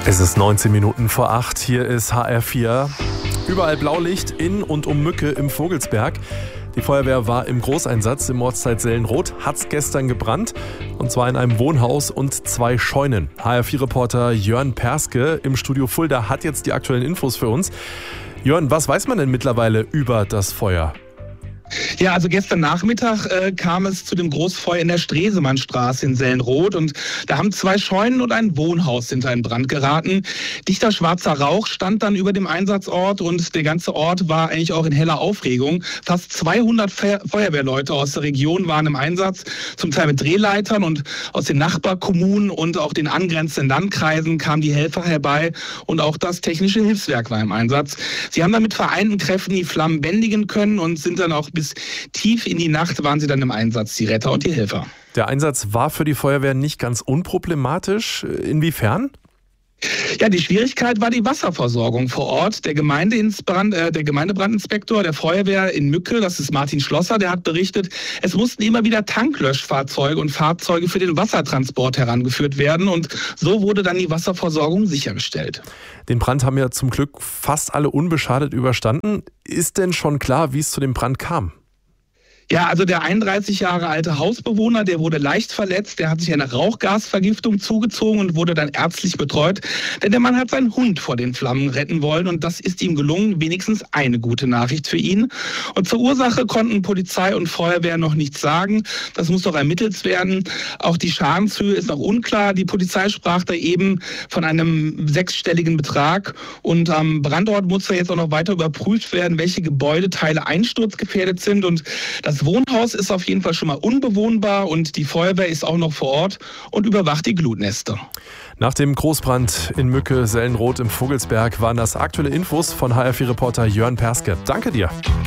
Es ist 19 Minuten vor 8. Hier ist HR4. Überall Blaulicht in und um Mücke im Vogelsberg. Die Feuerwehr war im Großeinsatz im Ortsteil Sellenroth, hat's gestern gebrannt. Und zwar in einem Wohnhaus und 2 Scheunen. HR4-Reporter Jörn Perske im Studio Fulda hat jetzt die aktuellen Infos für uns. Jörn, was weiß man denn mittlerweile über das Feuer? Ja, also gestern Nachmittag kam es zu dem Großfeuer in der Stresemannstraße in Sellenroth und da haben 2 Scheunen und ein Wohnhaus hinter in Brand geraten. Dichter schwarzer Rauch stand dann über dem Einsatzort und der ganze Ort war eigentlich auch in heller Aufregung. Fast 200 Feuerwehrleute aus der Region waren im Einsatz, zum Teil mit Drehleitern, und aus den Nachbarkommunen und auch den angrenzenden Landkreisen kamen die Helfer herbei und auch das Technische Hilfswerk war im Einsatz. Sie haben dann mit vereinten Kräften die Flammen bändigen können und sind dann auch bis tief in die Nacht waren sie dann im Einsatz, die Retter und die Helfer. Der Einsatz war für die Feuerwehr nicht ganz unproblematisch. Inwiefern? Ja, die Schwierigkeit war die Wasserversorgung vor Ort. Der Gemeindebrandinspektor der Feuerwehr in Mücke, das ist Martin Schlosser, der hat berichtet, es mussten immer wieder Tanklöschfahrzeuge und Fahrzeuge für den Wassertransport herangeführt werden und so wurde dann die Wasserversorgung sichergestellt. Den Brand haben ja zum Glück fast alle unbeschadet überstanden. Ist denn schon klar, wie es zu dem Brand kam? Ja, also der 31 Jahre alte Hausbewohner, der wurde leicht verletzt, der hat sich eine Rauchgasvergiftung zugezogen und wurde dann ärztlich betreut, denn der Mann hat seinen Hund vor den Flammen retten wollen und das ist ihm gelungen, wenigstens eine gute Nachricht für ihn. Und zur Ursache konnten Polizei und Feuerwehr noch nichts sagen, das muss noch ermittelt werden. Auch die Schadenshöhe ist noch unklar, die Polizei sprach da eben von einem 6-stelligen Betrag und am Brandort muss ja jetzt auch noch weiter überprüft werden, welche Gebäudeteile einsturzgefährdet sind, und das Wohnhaus ist auf jeden Fall schon mal unbewohnbar und die Feuerwehr ist auch noch vor Ort und überwacht die Glutnester. Nach dem Großbrand in Mücke, Sellenroth im Vogelsberg waren das aktuelle Infos von HR4-Reporter Jörn Perske. Danke dir.